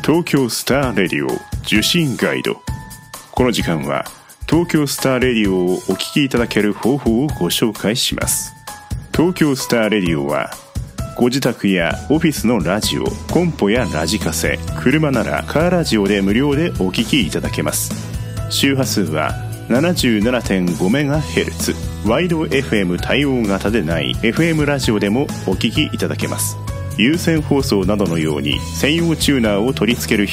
東京スターレディオ受信ガイド。この時間は東京スターレディオをお聞きいただける方法をご紹介します。東京スターレディオはご自宅やオフィスのラジオ、コンポやラジカセ、車ならカーラジオで無料でお聞きいただけます。周波数は 77.5MHz、 ワイド FM 対応型でない FM ラジオでもお聞きいただけます。有線放送などのように専用チューナーを取り付ける